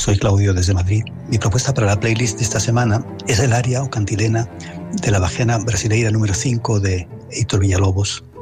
Soy Claudio desde Madrid. Mi propuesta para la playlist de esta semana es el aria o cantilena de la Bajena Brasileira número 5 de Heitor Villa-Lobos.